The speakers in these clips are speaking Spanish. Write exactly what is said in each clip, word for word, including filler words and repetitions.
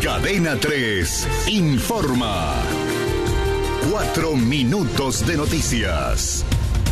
Cadena tres informa. Cuatro minutos de noticias.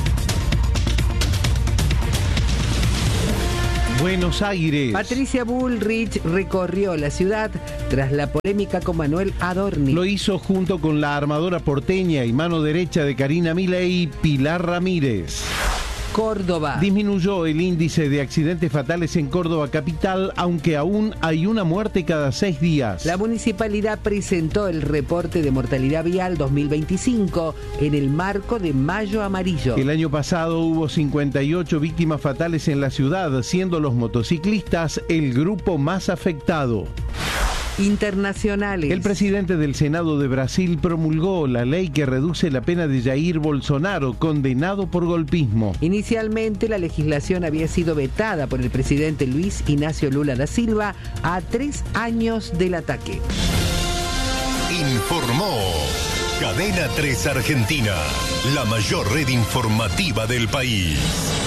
Buenos Aires. Patricia Bullrich recorrió la ciudad tras la polémica con Manuel Adorni. Lo hizo junto con la armadora porteña y mano derecha de Karina Milei, Pilar Ramírez. Córdoba. Disminuyó el índice de accidentes fatales en Córdoba capital, aunque aún hay una muerte cada seis días. La municipalidad presentó el reporte de mortalidad vial dos mil veinticinco en el marco de Mayo Amarillo. El año pasado hubo cincuenta y ocho víctimas fatales en la ciudad, siendo los motociclistas el grupo más afectado. Internacionales. El presidente del Senado de Brasil promulgó la ley que reduce la pena de Jair Bolsonaro, condenado por golpismo. Inicialmente la legislación había sido vetada por el presidente Luis Ignacio Lula da Silva a tres años del ataque. Informó Cadena tres Argentina, la mayor red informativa del país.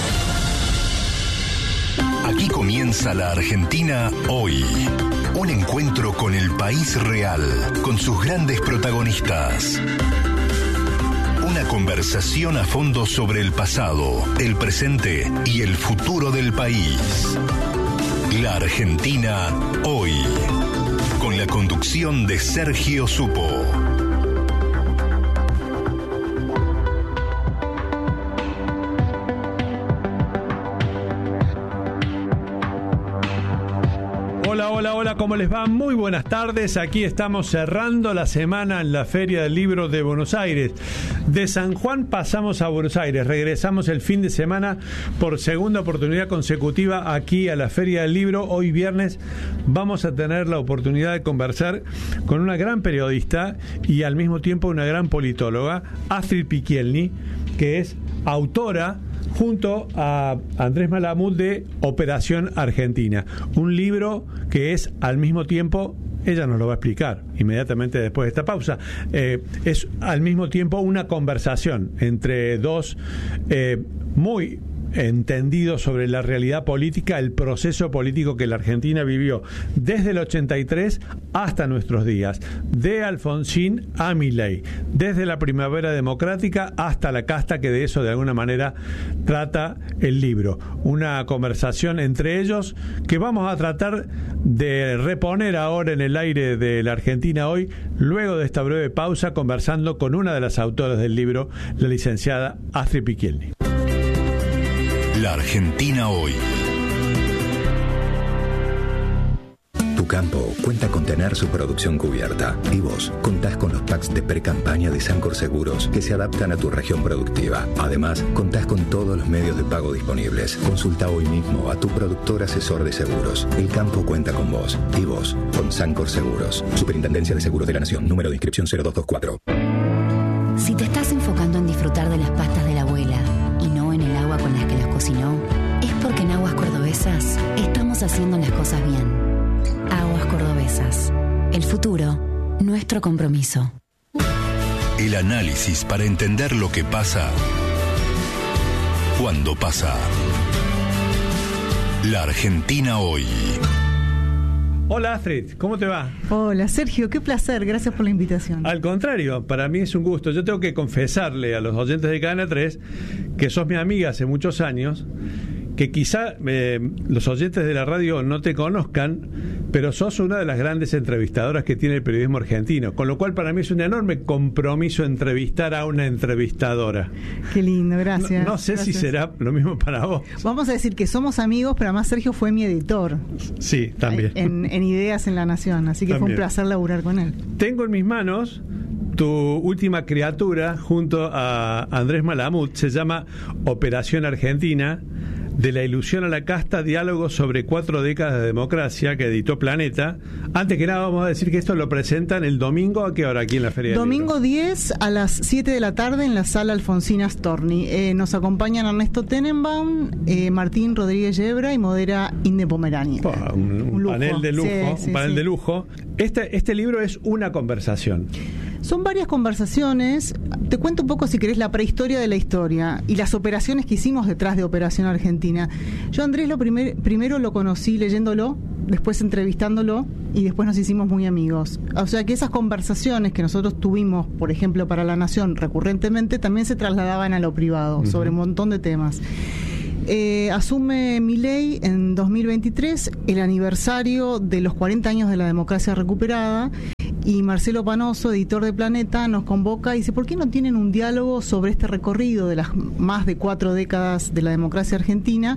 Aquí comienza la Argentina hoy. Un encuentro con el país real, con sus grandes protagonistas. Una conversación a fondo sobre el pasado, el presente y el futuro del país. La Argentina hoy, con la conducción de Sergio Supo. Hola, hola, hola, ¿cómo les va? Muy buenas tardes. Aquí estamos cerrando la semana en la Feria del Libro de Buenos Aires. De San Juan pasamos a Buenos Aires. Regresamos el fin de semana por segunda oportunidad consecutiva aquí a la Feria del Libro. Hoy viernes vamos a tener la oportunidad de conversar con una gran periodista y al mismo tiempo una gran politóloga, Astrid Picchielli, que es autora junto a Andrés Malamud de Operación Argentina, un libro que es al mismo tiempo, ella nos lo va a explicar inmediatamente después de esta pausa, eh, es al mismo tiempo una conversación entre dos eh, muy entendidos sobre la realidad política, el proceso político que la Argentina vivió desde el ochenta y tres hasta nuestros días, de Alfonsín a Milei, desde la primavera democrática hasta la casta, que de eso de alguna manera trata el libro. Una conversación entre ellos que vamos a tratar de reponer ahora en el aire de la Argentina hoy, luego de esta breve pausa, conversando con una de las autoras del libro, la licenciada Astrid Picchielli. La Argentina hoy. Tu campo cuenta con tener su producción cubierta. Y vos contás con los packs de pre-campaña de Sancor Seguros que se adaptan a tu región productiva. Además, contás con todos los medios de pago disponibles. Consulta hoy mismo a tu productor asesor de seguros. El campo cuenta con vos. Y vos con Sancor Seguros. Superintendencia de Seguros de la Nación. Número de inscripción cero dos dos cuatro. Si te estás enfocando en disfrutar de las pastas de la abuela y no en el agua con las que las cocinó, es porque en Aguas Cordobesas estamos haciendo las cosas bien. Aguas Cordobesas. El futuro, nuestro compromiso. El análisis para entender lo que pasa cuando pasa. La Argentina hoy. Hola Astrid, ¿cómo te va? Hola Sergio, qué placer, gracias por la invitación. Al contrario, para mí es un gusto. Yo tengo que confesarle a los oyentes de Cadena tres que sos mi amiga hace muchos años, que quizá eh, los oyentes de la radio no te conozcan, pero sos una de las grandes entrevistadoras que tiene el periodismo argentino, con lo cual para mí es un enorme compromiso entrevistar a una entrevistadora. Qué lindo, gracias. No, no sé gracias. si será lo mismo para vos. Vamos a decir que somos amigos, pero además Sergio fue mi editor. Sí, también. En, en Ideas en la Nación, así que también fue un placer laburar con él. Tengo en mis manos tu última criatura junto a Andrés Malamud, se llama Operación Argentina. De la ilusión a la casta, diálogos sobre cuatro décadas de democracia, que editó Planeta. Antes que nada vamos a decir que esto lo presentan el domingo, ¿a qué hora aquí en la Feria del Domingo Libro? diez a las siete de la tarde en la sala Alfonsín Astorni. Eh, nos acompañan Ernesto Tenenbaum, eh, Martín Rodríguez Yebra y modera Inde Pomerania. Oh, un, un, un panel de lujo, sí, sí, un panel sí. de lujo. Este, este libro es una conversación. Son varias conversaciones. Te cuento un poco, si querés, la prehistoria de la historia y las operaciones que hicimos detrás de Operación Argentina. Yo, Andrés, lo primer, primero lo conocí leyéndolo después entrevistándolo y después nos hicimos muy amigos. O sea que esas conversaciones que nosotros tuvimos, por ejemplo, para La Nación recurrentemente, también se trasladaban a lo privado, uh-huh. sobre un montón de temas. Eh, asume Milei en dos mil veintitrés, el aniversario de los cuarenta años de la democracia recuperada, y Marcelo Panoso, editor de Planeta, nos convoca y dice, ¿por qué no tienen un diálogo sobre este recorrido de las más de cuatro décadas de la democracia argentina?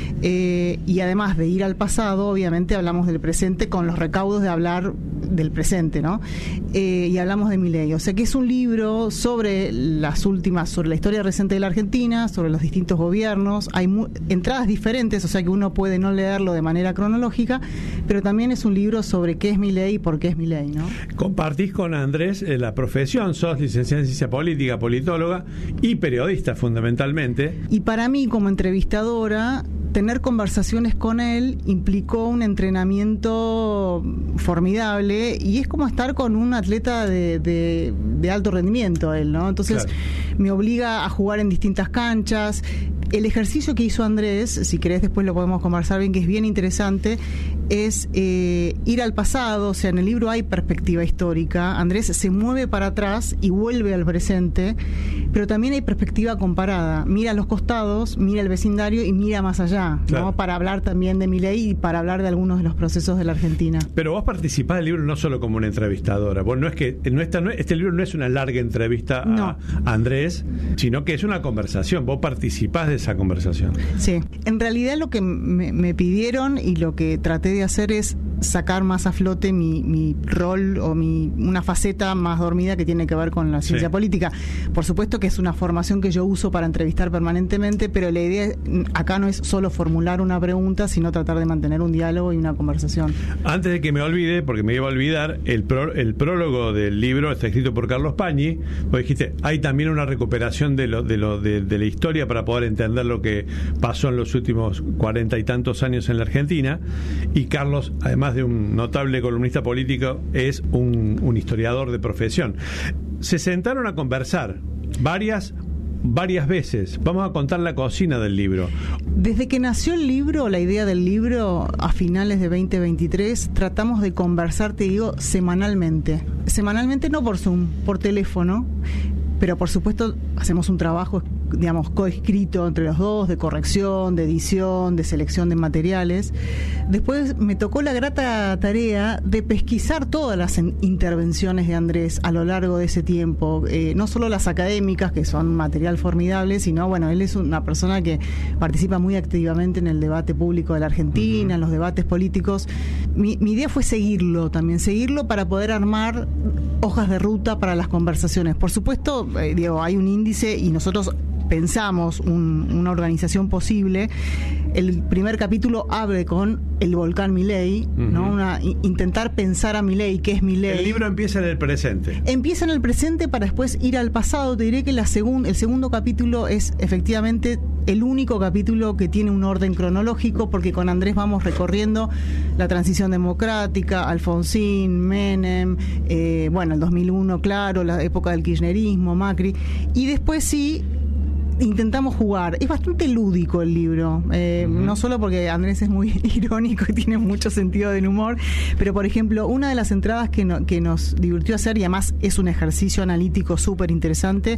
Eh, y además de ir al pasado, obviamente hablamos del presente con los recaudos de hablar del presente, ¿no? Eh, y hablamos de Milei. O sea que es un libro sobre las últimas, sobre la historia reciente de la Argentina, sobre los distintos gobiernos. Hay mu- entradas diferentes, o sea que uno puede no leerlo de manera cronológica, pero también es un libro sobre qué es Milei y por qué es Milei, ¿no? Compartís con Andrés eh, la profesión, sos licenciada en ciencia política, politóloga y periodista fundamentalmente. Y para mí, como entrevistadora, tener conversaciones con él implicó un entrenamiento formidable y es como estar con un atleta de, de, de alto rendimiento él, ¿no? Entonces claro. me obliga a jugar en distintas canchas. El ejercicio que hizo Andrés, si querés después lo podemos conversar bien, que es bien interesante, es eh, ir al pasado. O sea, en el libro hay perspectiva histórica. Andrés se mueve para atrás y vuelve al presente, pero también hay perspectiva comparada. Mira a los costados, mira el vecindario y mira más allá, claro. ¿no? Para hablar también de Milei y para hablar de algunos de los procesos de la Argentina. Pero vos participás del libro no solo como una entrevistadora. Vos no es que no está, no, este libro no es una larga entrevista a, no. a Andrés, sino que es una conversación. Vos participás de esa conversación. Sí, en realidad lo que me, me pidieron y lo que traté de hacer es sacar más a flote mi, mi rol o mi una faceta más dormida que tiene que ver con la ciencia sí. política. Por supuesto que es una formación que yo uso para entrevistar permanentemente, pero la idea acá no es solo formular una pregunta, sino tratar de mantener un diálogo y una conversación. Antes de que me olvide, porque me iba a olvidar, el, pro, el prólogo del libro está escrito por Carlos Pañi. Vos dijiste, hay también una recuperación de, lo, de, lo, de, de la historia para poder entender lo que pasó en los últimos cuarenta y tantos años en la Argentina, y Carlos, además de un notable columnista político, es un, un historiador de profesión. Se sentaron a conversar varias varias veces. Vamos a contar la cocina del libro. Desde que nació el libro, la idea del libro, a finales de veinte veintitrés, tratamos de conversar, te digo, semanalmente. Semanalmente, no por Zoom, por teléfono, pero por supuesto hacemos un trabajo, digamos, coescrito entre los dos, de corrección, de edición, de selección de materiales. Después me tocó la grata tarea de pesquisar todas las intervenciones de Andrés a lo largo de ese tiempo, eh, no solo las académicas, que son material formidable, sino, bueno, él es una persona que participa muy activamente en el debate público de la Argentina, uh-huh. en los debates políticos. Mi, mi idea fue seguirlo también, seguirlo para poder armar hojas de ruta para las conversaciones. Por supuesto, eh, digo, hay un índice y nosotros pensamos un, una organización posible. El primer capítulo abre con el volcán Milei, uh-huh. ¿no? Una, intentar pensar a Milei, qué es Milei. El libro empieza en el presente. Empieza en el presente para después ir al pasado. Te diré que la segun, el segundo capítulo es efectivamente el único capítulo que tiene un orden cronológico, porque con Andrés vamos recorriendo la transición democrática, Alfonsín, Menem, eh, bueno, el dos mil uno, claro, la época del kirchnerismo, Macri, y después sí intentamos jugar. Es bastante lúdico el libro, eh, uh-huh. no solo porque Andrés es muy irónico y tiene mucho sentido del humor, pero por ejemplo, una de las entradas que, no, que nos divirtió hacer, y además es un ejercicio analítico súper interesante,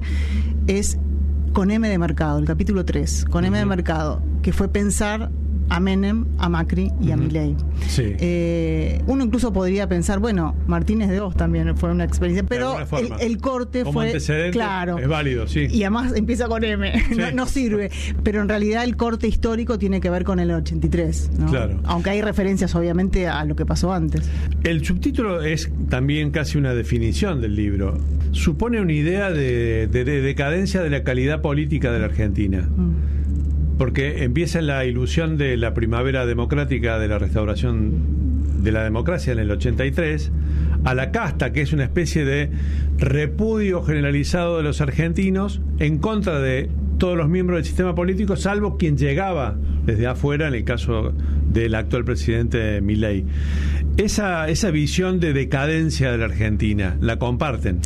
es con M de Mercado, el capítulo tres, con uh-huh. M de Mercado, que fue pensar a Menem, a Macri y a uh-huh. Milei. Sí. Eh, uno incluso podría pensar, bueno, Martínez de Oz también fue una experiencia, pero el, el corte como fue claro, es válido, sí. Y además empieza con M, sí. no, no sirve, pero en realidad el corte histórico tiene que ver con el ochenta y tres, ¿no? Claro. Aunque hay referencias obviamente a lo que pasó antes. El subtítulo es también casi una definición del libro. Supone una idea de, de, de decadencia de la calidad política de la Argentina. Mm. Porque empieza la ilusión de la primavera democrática, de la restauración de la democracia en el ochenta y tres, a la casta, que es una especie de repudio generalizado de los argentinos en contra de todos los miembros del sistema político, salvo quien llegaba desde afuera, en el caso del actual presidente Milei. Esa, esa visión de decadencia de la Argentina, ¿la comparten?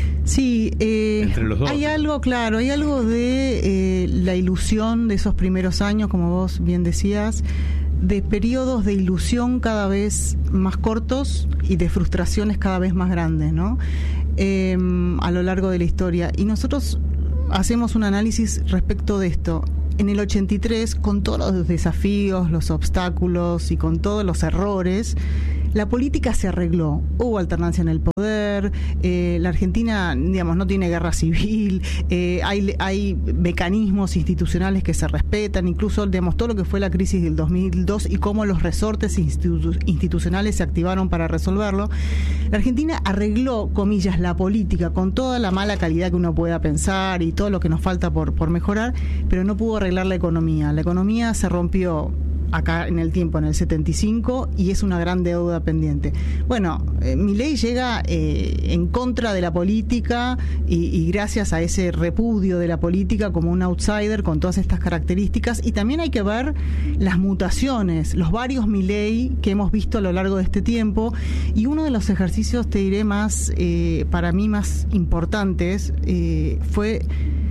Sí, eh, Entre los dos. Hay algo, claro, hay algo de eh, la ilusión de esos primeros años, como vos bien decías, de periodos de ilusión cada vez más cortos y de frustraciones cada vez más grandes, ¿no? Eh, a lo largo de la historia. Y nosotros hacemos un análisis respecto de esto. En el ochenta y tres, con todos los desafíos, los obstáculos y con todos los errores, la política se arregló. Hubo alternancia en el poder, eh, la Argentina, digamos, no tiene guerra civil, eh, hay, hay mecanismos institucionales que se respetan, incluso, digamos, todo lo que fue la crisis del dos mil dos y cómo los resortes institu- institucionales se activaron para resolverlo. La Argentina arregló, comillas, la política con toda la mala calidad que uno pueda pensar y todo lo que nos falta por, por mejorar, pero no pudo arreglar la economía. La economía se rompió acá en el tiempo, en el setenta y cinco, y es una gran deuda pendiente. Bueno, eh, Milei llega eh, en contra de la política y, y gracias a ese repudio de la política como un outsider con todas estas características, y también hay que ver las mutaciones, los varios Milei que hemos visto a lo largo de este tiempo, y uno de los ejercicios, te diré, más, eh, para mí más importantes, eh, fue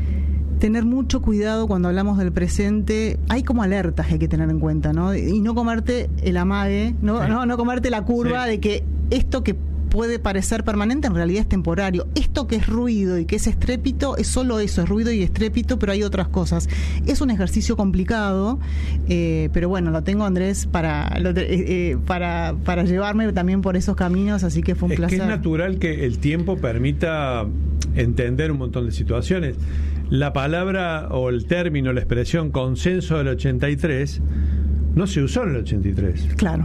tener mucho cuidado cuando hablamos del presente. Hay como alertas que hay que tener en cuenta, ¿no? Y no comerte el amague, no, sí. no, no comerte la curva sí. de que esto que puede parecer permanente en realidad es temporario. Esto que es ruido y que es estrépito es solo eso, es ruido y estrépito, pero hay otras cosas. Es un ejercicio complicado, eh, pero bueno, lo tengo, Andrés, para, lo, eh, eh, para para llevarme también por esos caminos, así que fue un es placer. Que es natural que el tiempo permita entender un montón de situaciones. La palabra o el término, la expresión consenso del ochenta y tres no se usó en el ochenta y tres. Claro.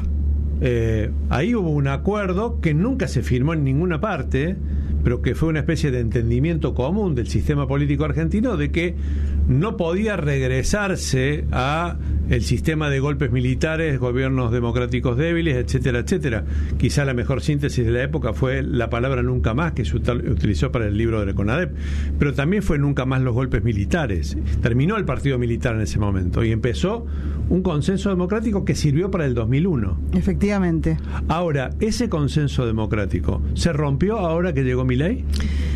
Eh, ahí hubo un acuerdo que nunca se firmó en ninguna parte, pero que fue una especie de entendimiento común del sistema político argentino de que no podía regresarse a el sistema de golpes militares, gobiernos democráticos débiles, etcétera, etcétera. Quizá la mejor síntesis de la época fue la palabra nunca más, que se utilizó para el libro de CONADEP, pero también fue nunca más los golpes militares. Terminó el partido militar en ese momento y empezó un consenso democrático que sirvió para el dos mil uno. Efectivamente. Ahora, ¿ese consenso democrático se rompió ahora que llegó Milei?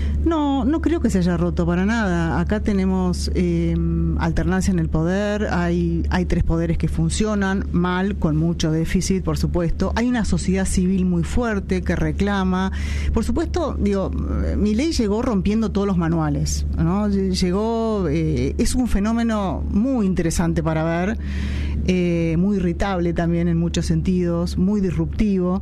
No, no creo que se haya roto para nada. Acá tenemos eh, alternancia en el poder, hay, hay tres poderes que funcionan mal, con mucho déficit, por supuesto. Hay una sociedad civil muy fuerte que reclama. Por supuesto, digo, Milei llegó rompiendo todos los manuales, ¿no? Llegó, eh, es un fenómeno muy interesante para ver, eh, muy irritable también en muchos sentidos, muy disruptivo.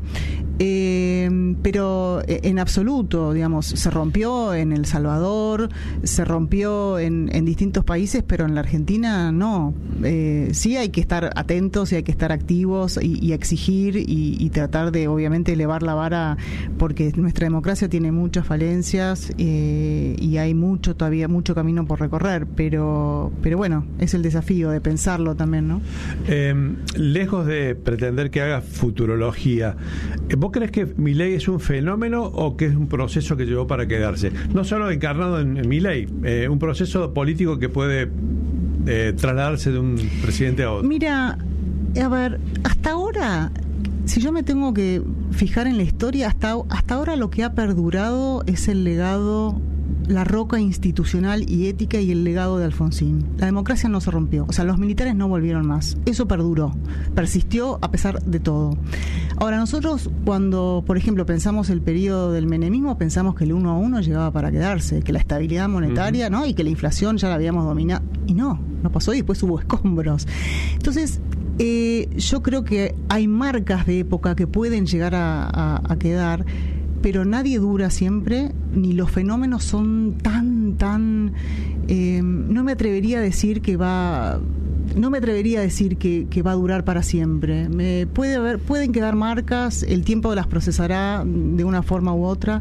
Eh, pero en absoluto, digamos, se rompió en El Salvador, se rompió en, en distintos países, pero en la Argentina no. Eh, sí hay que estar atentos y hay que estar activos y, y exigir y, y tratar de, obviamente, elevar la vara, porque nuestra democracia tiene muchas falencias eh, y hay mucho todavía, mucho camino por recorrer, pero, pero bueno, es el desafío de pensarlo también, ¿no? Eh, lejos de pretender que haga futurología, ¿vos crees que Milei es un fenómeno o que es un proceso que llegó para quedarse? No solo encarnado en, en Milei, eh, un proceso político que puede eh, trasladarse de un presidente a otro. Mira, a ver, hasta ahora, si yo me tengo que fijar en la historia, hasta, hasta ahora lo que ha perdurado es el legado, la roca institucional y ética y el legado de Alfonsín. La democracia no se rompió, o sea, los militares no volvieron más. Eso perduró, persistió a pesar de todo. Ahora, nosotros cuando, por ejemplo, pensamos el periodo del menemismo, pensamos que el uno a uno llegaba para quedarse, que la estabilidad monetaria, uh-huh. ¿no? Y que la inflación ya la habíamos dominado. Y no, no pasó y después hubo escombros. Entonces, eh, yo creo que hay marcas de época que pueden llegar a, a, a quedar, pero nadie dura siempre, ni los fenómenos son tan, tan... Eh, no me atrevería a decir que va... No me atrevería a decir que, que va a durar para siempre. Me puede haber, pueden quedar marcas, el tiempo las procesará de una forma u otra,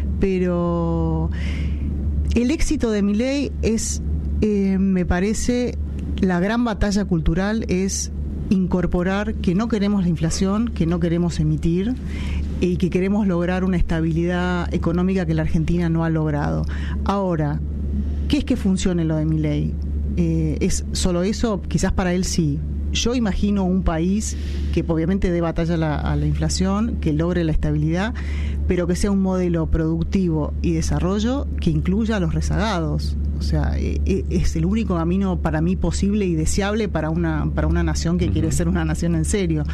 pero el éxito de Milei es, eh, me parece, la gran batalla cultural es incorporar que no queremos la inflación, que no queremos emitir y que queremos lograr una estabilidad económica que la Argentina no ha logrado. Ahora, ¿qué es que funcione lo de Milei? Eh, ¿Es solo eso? Quizás para él sí. Yo imagino un país que obviamente dé batalla a la, a la inflación, que logre la estabilidad, pero que sea un modelo productivo y desarrollo que incluya a los rezagados. O sea, es el único camino para mí posible y deseable para una para una nación que uh-huh. quiere ser una nación en serio.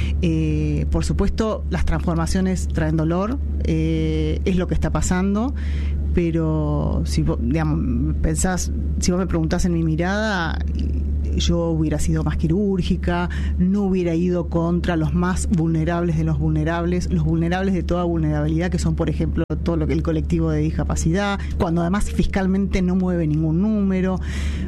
Eh, por supuesto, las transformaciones traen dolor, eh, es lo que está pasando, pero si vos, digamos, pensás, si vos me preguntás en mi mirada, yo hubiera sido más quirúrgica, no hubiera ido contra los más vulnerables de los vulnerables, los vulnerables de toda vulnerabilidad, que son, por ejemplo, todo lo que el colectivo de discapacidad, cuando además fiscalmente no mueve ningún número.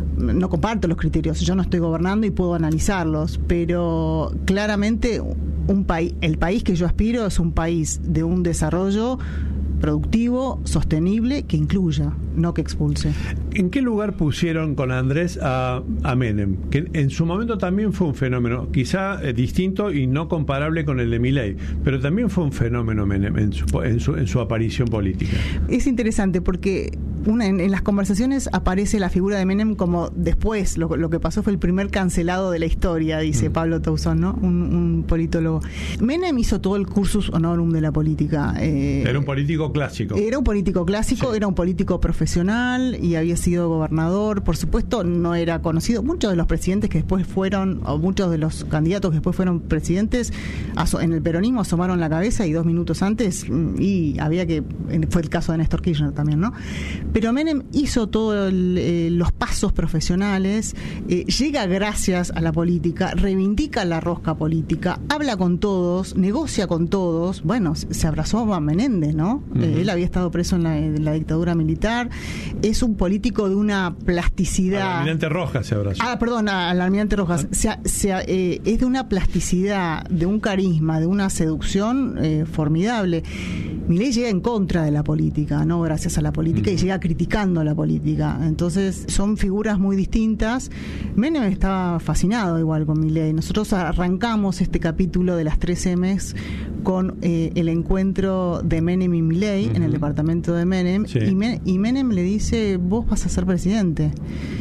No comparto los criterios, yo no estoy gobernando y puedo analizarlos, pero claramente un país, el país que yo aspiro es un país de un desarrollo productivo, sostenible, que incluya, no que expulse. ¿En qué lugar pusieron con Andrés a, a Menem? Que en su momento también fue un fenómeno, quizá eh, distinto y no comparable con el de Milei, pero también fue un fenómeno Menem en su, en su, en su aparición política. Es interesante porque una, en, en las conversaciones aparece la figura de Menem como después, lo, lo que pasó fue el primer cancelado de la historia, dice mm. Pablo Tauzón, ¿no? Un, un politólogo. Menem hizo todo el cursus honorum de la política. Eh, Era un político clásico. Era un político clásico, sí. Era un político profesional y había sido gobernador. Por supuesto, no era conocido. Muchos de los presidentes que después fueron, o muchos de los candidatos que después fueron presidentes, en el peronismo asomaron la cabeza y dos minutos antes, y había que, fue el caso de Néstor Kirchner también, ¿no? Pero Menem hizo todos eh, los pasos profesionales, eh, llega gracias a la política, reivindica la rosca política, habla con todos, negocia con todos. Bueno, se abrazó a Menéndez, ¿no? Uh-huh. Eh, él había estado preso en la, en la dictadura militar. Es un político de una plasticidad. Al almirante Rojas se abrazó. Ah, perdón, al almirante Rojas. Uh-huh. Se, se, eh, es de una plasticidad, de un carisma, de una seducción eh, formidable. Milei llega en contra de la política, no gracias a la política, uh-huh. y llega criticando a la política. Entonces son figuras muy distintas. Menem estaba fascinado igual con Milei. Nosotros arrancamos este capítulo de las tres M's con eh, el encuentro de Menem y Milei uh-huh. en el departamento de Menem, sí. y, Men- y Menem le dice: vos vas a ser presidente.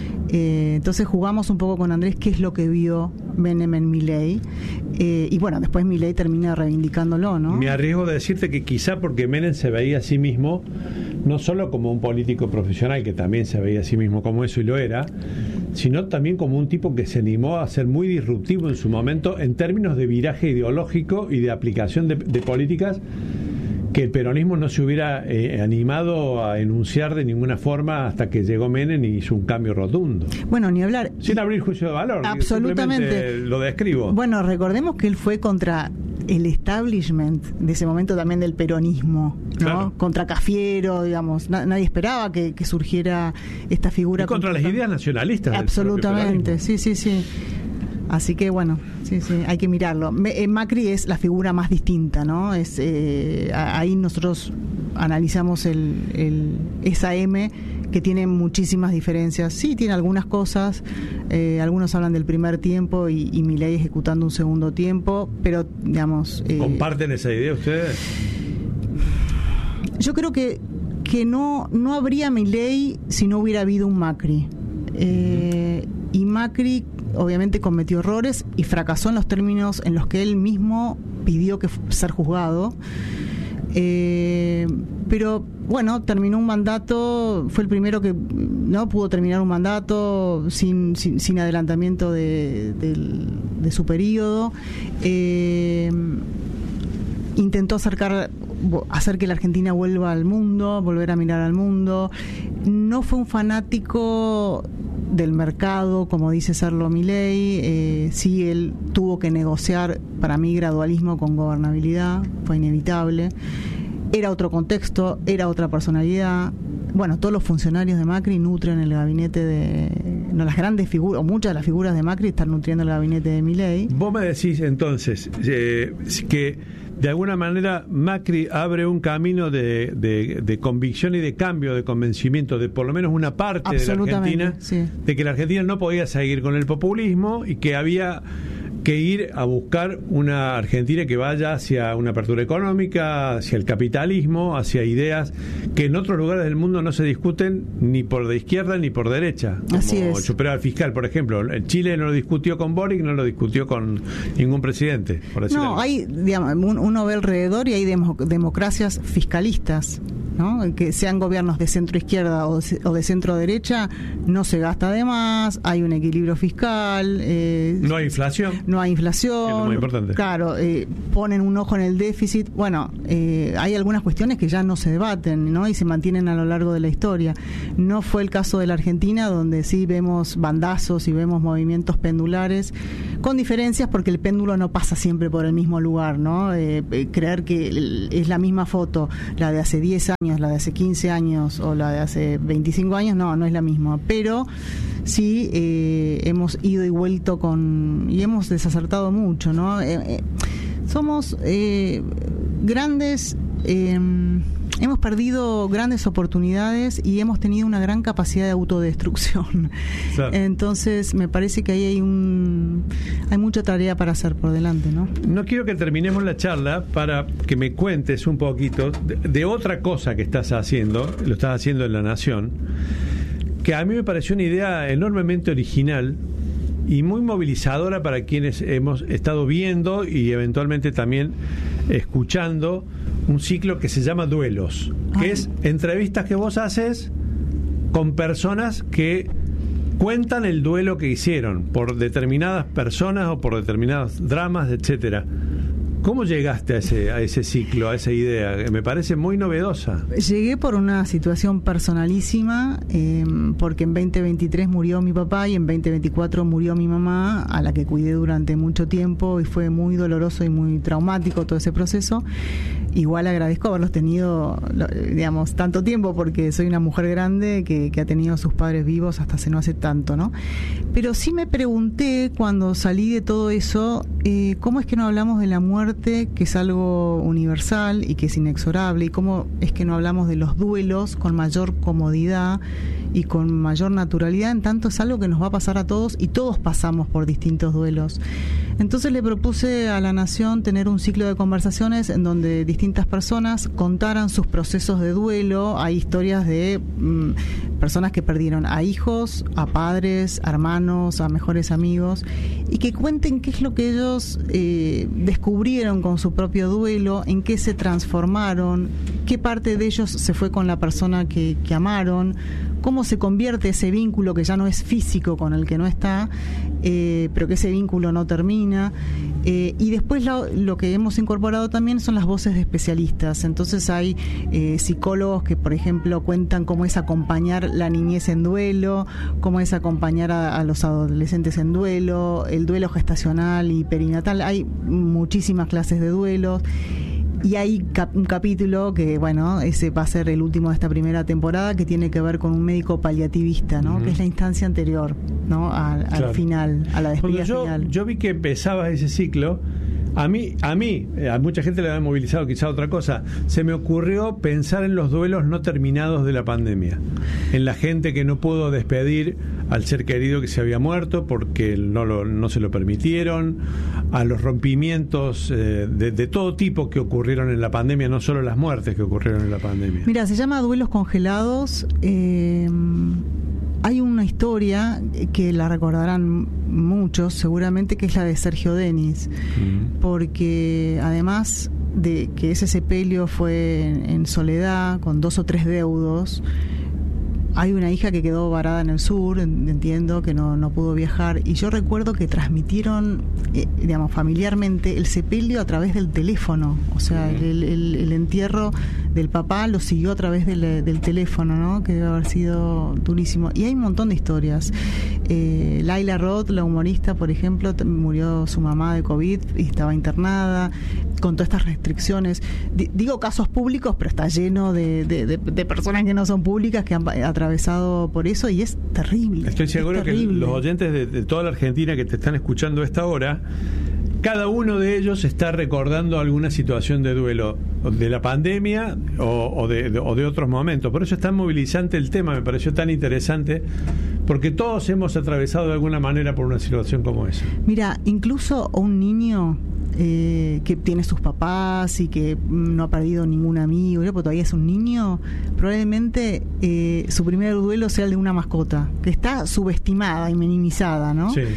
Eh, entonces jugamos un poco con Andrés qué es lo que vio Menem en Milei, eh, y bueno, después Milei termina reivindicándolo, ¿no? Me arriesgo de decirte que quizá porque Menem se veía a sí mismo no solo como un político profesional, que también se veía a sí mismo como eso y lo era, sino también como un tipo que se animó a ser muy disruptivo en su momento en términos de viraje ideológico y de aplicación de, de políticas que el peronismo no se hubiera eh, animado a enunciar de ninguna forma hasta que llegó Menem y hizo un cambio rotundo. Bueno, ni hablar. Sin abrir juicio de valor. Absolutamente. Lo describo. Bueno, recordemos que él fue contra el establishment de ese momento también del peronismo, ¿no? Claro. Contra Cafiero, digamos. Na- nadie esperaba que, que surgiera esta figura. Y contra, contra las ideas nacionalistas. Absolutamente, sí, sí, sí. Así que bueno, sí, sí, hay que mirarlo. Me, eh, Macri es la figura más distinta, ¿no? Es eh, ahí nosotros analizamos el, el esa M que tiene muchísimas diferencias. Sí, tiene algunas cosas. Eh, algunos hablan del primer tiempo y, y Milei ejecutando un segundo tiempo, pero digamos. Eh, ¿Comparten esa idea ustedes? Yo creo que que no no habría Milei si no hubiera habido un Macri. Eh, y Macri obviamente cometió errores y fracasó en los términos en los que él mismo pidió que f- ser juzgado, eh, pero bueno, terminó un mandato, fue el primero que no pudo terminar un mandato sin, sin, sin adelantamiento de, de, de su periodo. eh, intentó acercar hacer que la Argentina vuelva al mundo, volver a mirar al mundo. No fue un fanático del mercado, como dice serlo Milei. Eh, sí, él tuvo que negociar, para mí, gradualismo con gobernabilidad, fue inevitable. Era otro contexto, era otra personalidad. Bueno, todos los funcionarios de Macri nutren el gabinete de... No, las grandes figuras, o muchas de las figuras de Macri están nutriendo el gabinete de Milei. Vos me decís entonces eh, que de alguna manera Macri abre un camino de, de, de convicción y de cambio, de convencimiento de por lo menos una parte de la Argentina, sí. de que la Argentina no podía seguir con el populismo y que había que ir a buscar una Argentina que vaya hacia una apertura económica, hacia el capitalismo, hacia ideas que en otros lugares del mundo no se discuten ni por de izquierda ni por derecha. Como Así es. el superávit fiscal, por ejemplo. En Chile no lo discutió con Boric, no lo discutió con ningún presidente. Por no, algo. hay, digamos, uno ve alrededor y hay demo, democracias fiscalistas. ¿no? Que sean gobiernos de centro izquierda o de, o de centro derecha, no se gasta de más, hay un equilibrio fiscal, eh, no hay inflación, no hay inflación, que es lo muy importante. Claro, eh, ponen un ojo en el déficit. Bueno, eh, hay algunas cuestiones que ya no se debaten, ¿no? Y se mantienen a lo largo de la historia. No fue el caso de la Argentina, donde sí vemos bandazos y vemos movimientos pendulares, con diferencias porque el péndulo no pasa siempre por el mismo lugar, ¿no? Eh, eh, creer que es la misma foto, la de hace diez años, la de hace quince años o la de hace veinticinco años, no, no es la misma. Pero sí eh, hemos ido y vuelto con... y hemos desacertado mucho, ¿no? Eh, eh, somos eh, grandes... Eh, hemos perdido grandes oportunidades y hemos tenido una gran capacidad de autodestrucción. Claro. Entonces me parece que ahí hay un hay mucha tarea para hacer por delante, ¿no? No quiero que terminemos la charla para que me cuentes un poquito de, de otra cosa que estás haciendo, lo estás haciendo en La Nación, que a mí me pareció una idea enormemente original y muy movilizadora para quienes hemos estado viendo y eventualmente también escuchando un ciclo que se llama Duelos, que Ay. es entrevistas que vos haces con personas que cuentan el duelo que hicieron por determinadas personas o por determinados dramas, etcétera. ¿Cómo llegaste a ese, a ese ciclo, a esa idea? Me parece muy novedosa. Llegué por una situación personalísima, eh, porque en veinte veintitrés murió mi papá y en veinte veinticuatro murió mi mamá, a la que cuidé durante mucho tiempo, y fue muy doloroso y muy traumático todo ese proceso. Igual agradezco haberlos tenido, digamos, tanto tiempo, porque soy una mujer grande que, que ha tenido a sus padres vivos hasta hace no hace tanto, ¿no? Pero sí me pregunté cuando salí de todo eso, eh, ¿cómo es que no hablamos de la muerte, que es algo universal y que es inexorable, y cómo es que no hablamos de los duelos con mayor comodidad y con mayor naturalidad, en tanto es algo que nos va a pasar a todos y todos pasamos por distintos duelos? Entonces le propuse a La Nación tener un ciclo de conversaciones en donde distintas personas contaran sus procesos de duelo. Hay historias de mmm, personas que perdieron a hijos, a padres, a hermanos, a mejores amigos, y que cuenten qué es lo que ellos eh, descubrieron con su propio duelo, en qué se transformaron, qué parte de ellos se fue con la persona que, que amaron, cómo se convierte ese vínculo que ya no es físico con el que no está, eh, pero que ese vínculo no termina. Eh, y después lo, lo que hemos incorporado también son las voces de especialistas. Entonces hay eh, psicólogos que, por ejemplo, cuentan cómo es acompañar la niñez en duelo, cómo es acompañar a, a los adolescentes en duelo, el duelo gestacional y perinatal. Hay muchísimas clases de duelos. Y hay cap- un capítulo que, bueno, ese va a ser el último de esta primera temporada, que tiene que ver con un médico paliativista, ¿no? Uh-huh. Que es la instancia anterior, ¿no? Al, al claro. final, a la despedida yo, final. Yo vi que empezabas ese ciclo. A mí, a mí, a mucha gente le había movilizado quizá otra cosa. Se me ocurrió pensar en los duelos no terminados de la pandemia, en la gente que no pudo despedir al ser querido que se había muerto porque no, lo, no se lo permitieron, a los rompimientos eh, de, de todo tipo que ocurrieron en la pandemia, no solo las muertes que ocurrieron en la pandemia. Mira, se llama Duelos Congelados. Eh, hay una historia que la recordarán muchos seguramente, que es la de Sergio Denis, mm. porque además de que ese sepelio fue en, en soledad, con dos o tres deudos, hay una hija que quedó varada en el sur, entiendo, que no, no pudo viajar, y yo recuerdo que transmitieron, eh, digamos, familiarmente el sepelio a través del teléfono, o sea, el, el, el entierro del papá lo siguió a través del, del teléfono, ¿no? Que debe haber sido durísimo. Y hay un montón de historias. Eh, Laila Roth, la humorista, por ejemplo, t- murió su mamá de COVID y estaba internada, con todas estas restricciones. D- digo casos públicos, pero está lleno de, de, de, de personas que no son públicas que han atravesado por eso, y es terrible. Estoy seguro que los oyentes de, de toda la Argentina que te están escuchando a esta hora, cada uno de ellos está recordando alguna situación de duelo de la pandemia o, o, de, de, o de otros momentos. Por eso es tan movilizante el tema, me pareció tan interesante, porque todos hemos atravesado de alguna manera por una situación como esa. Mira, incluso un niño eh, que tiene sus papás y que no ha perdido ningún amigo, pero todavía es un niño, probablemente eh, su primer duelo sea el de una mascota, que está subestimada y minimizada, ¿no? Sí.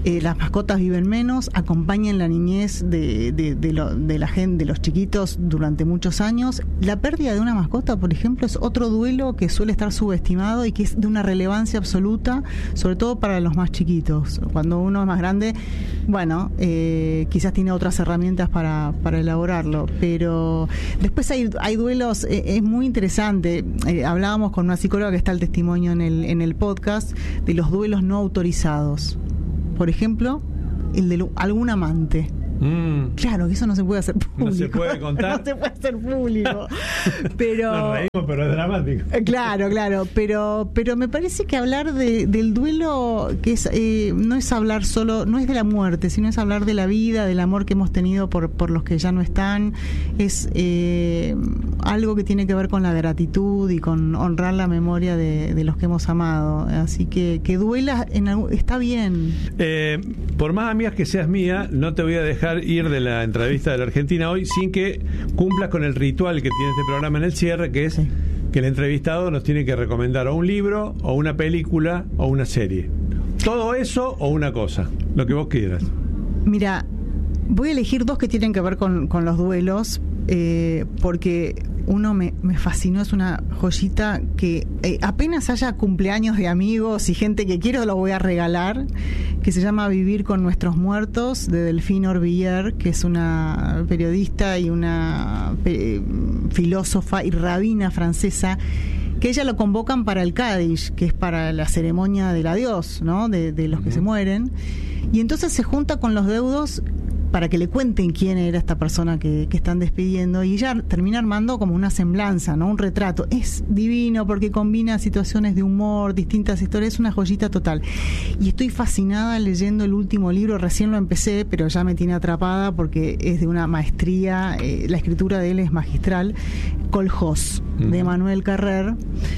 eh, las mascotas viven menos, acompañan la niñez de, de, de, lo, de la gente, de los chiquitos durante muchos años. La pérdida de una mascota, por ejemplo, es otro duelo que suele estar subestimado y que es de una relevancia absoluta, sobre todo para los más chiquitos. Cuando uno es más grande, bueno, eh, quizás tiene otras herramientas para, para elaborarlo, pero después hay, hay duelos, eh, es muy interesante. Eh, hablábamos con una psicóloga que está el testimonio en el, en el podcast de los duelos no autorizados. Por ejemplo, el de algún amante. Mm. Claro, que eso no se puede hacer público. No se puede contar. No se puede hacer público. Pero nos reímos, pero es dramático. Claro, claro. Pero, pero me parece que hablar de, del duelo, que es, eh, no es hablar solo, no es de la muerte, sino es hablar de la vida, del amor que hemos tenido por, por los que ya no están. Es eh, algo que tiene que ver con la gratitud y con honrar la memoria de, de los que hemos amado. Así que que duela en algún, está bien. Eh, por más amigas que seas mía, no te voy a dejar ir de la entrevista de la Argentina hoy sin que cumplas con el ritual que tiene este programa en el cierre, que es sí. que el entrevistado nos tiene que recomendar o un libro, o una película, o una serie. Todo eso o una cosa, lo que vos quieras. Mira, voy a elegir dos que tienen que ver con, con los duelos, eh, porque uno me, me fascinó, es una joyita que eh, apenas haya cumpleaños de amigos y gente que quiero lo voy a regalar, que se llama Vivir con nuestros muertos, de Delphine Orvillier, que es una periodista y una eh, filósofa y rabina francesa, que ella lo convocan para el Kaddish, que es para la ceremonia del adiós, ¿no? de, de los que uh-huh. se mueren, y entonces se junta con los deudos para que le cuenten quién era esta persona que, que están despidiendo, y ella termina armando como una semblanza, ¿no? Un retrato. Es divino porque combina situaciones de humor, distintas historias, es una joyita total. Y estoy fascinada leyendo el último libro, recién lo empecé, pero ya me tiene atrapada porque es de una maestría, eh, la escritura de él es magistral, Coljós, uh-huh. de Emmanuel Carrère,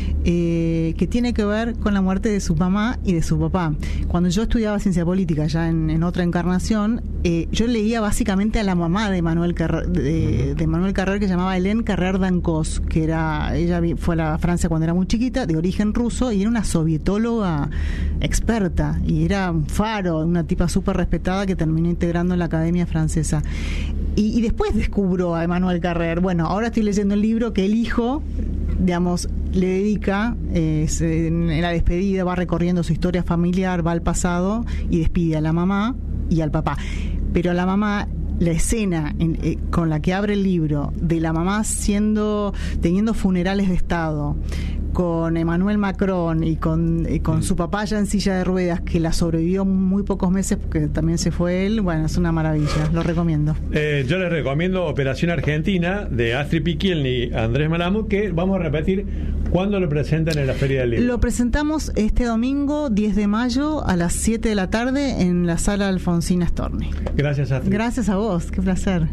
eh, que tiene que ver con la muerte de su mamá y de su papá. Cuando yo estudiaba ciencia política, ya en, en otra encarnación, eh, yo leía básicamente a la mamá de Emmanuel Carrère, de, de Emmanuel Carrère, que se llamaba Hélène Carrère d'Ancos, que era, ella fue a la Francia cuando era muy chiquita, de origen ruso, y era una sovietóloga experta, y era un faro, una tipa súper respetada que terminó integrando en la Academia Francesa. Y, y después descubro a Emmanuel Carrère. Bueno, ahora estoy leyendo el libro que el hijo, digamos, le dedica, eh, se, en la despedida va recorriendo su historia familiar, va al pasado y despide a la mamá y al papá. Pero a la mamá, la escena en, eh, con la que abre el libro, de la mamá siendo teniendo funerales de Estado, con Emmanuel Macron y con, y con mm. su papá ya en silla de ruedas, que la sobrevivió muy pocos meses porque también se fue él, bueno, es una maravilla, lo recomiendo. Eh, yo les recomiendo Operación Argentina, de Astrid Piquielny y Andrés Malamud, que vamos a repetir cuándo lo presentan en la Feria del Libro. Lo presentamos este domingo diez de mayo a las siete de la tarde en la sala Alfonsina Storni. Gracias, Astrid. Gracias a vos, qué placer.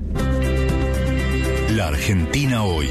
La Argentina hoy.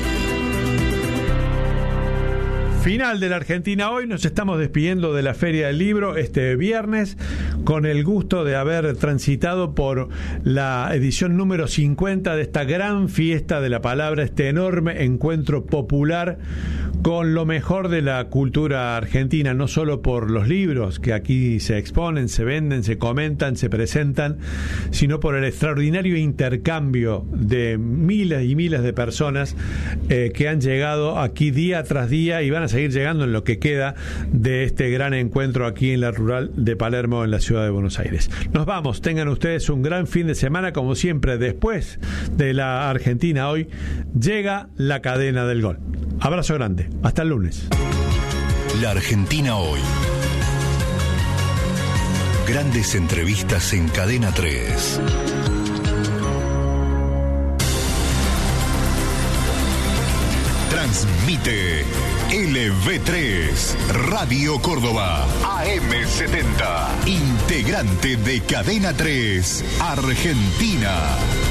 Final de la Argentina hoy, nos estamos despidiendo de la Feria del Libro este viernes, con el gusto de haber transitado por la edición número cincuenta de esta gran fiesta de la palabra, este enorme encuentro popular con lo mejor de la cultura argentina, no solo por los libros que aquí se exponen, se venden, se comentan, se presentan, sino por el extraordinario intercambio de miles y miles de personas eh, que han llegado aquí día tras día y van a seguir llegando en lo que queda de este gran encuentro aquí en la rural de Palermo, en la ciudad de Buenos Aires. Nos vamos, tengan ustedes un gran fin de semana, como siempre. Después de la Argentina hoy llega la cadena del gol. Abrazo grande, hasta el lunes. La Argentina hoy. Grandes entrevistas en Cadena tres. Transmite L V tres, Radio Córdoba, A M setenta, integrante de Cadena tres, Argentina.